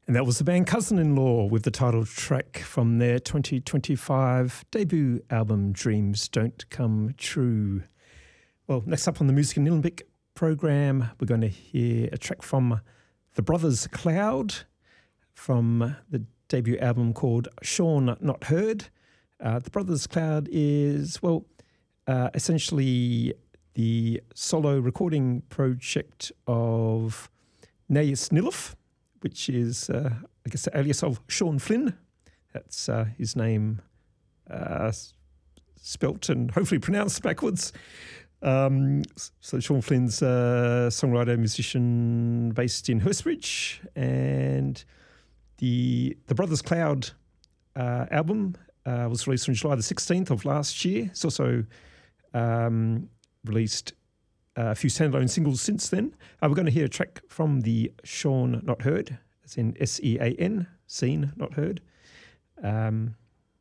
And that was the band Cousin-in-Law with the title track from their 2025 debut album, Dreams Don't Come True. Well, next up on the Music in Nillumbik program, we're going to hear a track from The Brothers Cloud from the debut album called Sean Not Heard. The Brothers Cloud is, essentially the solo recording project of Nayus Niluf, which is, I guess, the alias of Sean Flynn. That's his name spelt and hopefully pronounced backwards. So Sean Flynn's songwriter, musician based in Hurstbridge. And the Brothers Cloud album was released on July the 16th of last year. It's also released a few standalone singles since then. We're going to hear a track from the Sean Not Heard, as in SEAN, Seen Not Heard. And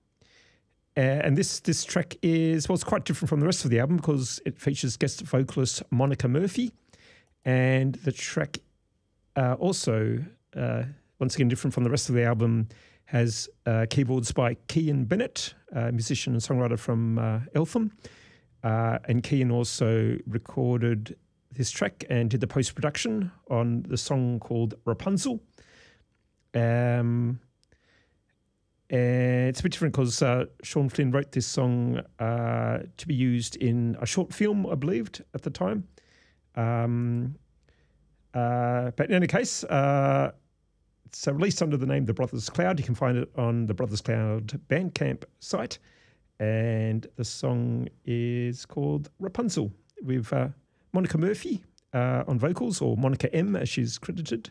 this track is, it's quite different from the rest of the album because it features guest vocalist Monica Murphy. And the track also, once again different from the rest of the album, has keyboards by Kian Bennett, a musician and songwriter from Eltham. And Kian also recorded this track and did the post-production on the song called Rapunzel. And it's a bit different because Sean Flynn wrote this song to be used in a short film, I believed, at the time. But in any case, it's released under the name The Brothers Cloud. You can find it on the Brothers Cloud Bandcamp site. And the song is called Rapunzel with Monica Murphy on vocals, or Monica M as she's credited.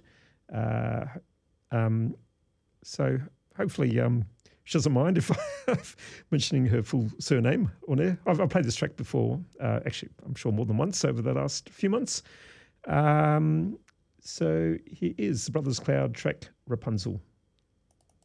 So hopefully she doesn't mind if I'm mentioning her full surname on there. I've played this track before, actually I'm sure more than once over the last few months. So here is the Brothers Cloud track Rapunzel.